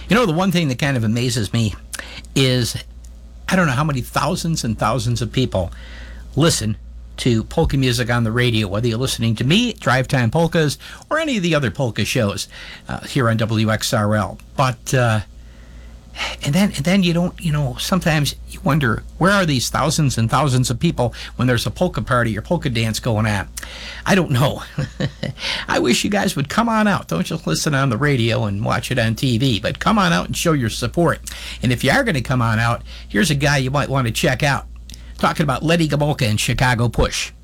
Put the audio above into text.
You know, the one thing that kind of amazes me is I don't know how many thousands and thousands of people listen to polka music on the radio, whether you're listening to me, Drive Time Polkas, or any of the other polka shows here on WXRL. But and then you don't, sometimes you wonder, where are these thousands and thousands of people when there's a polka party or polka dance going on? I don't know. I wish you guys would come on out. Don't just listen on the radio and watch it on TV, but come on out and show your support. And if you are going to come on out, here's a guy you might want to check out. Talking about Letty Gomulka and Chicago Push.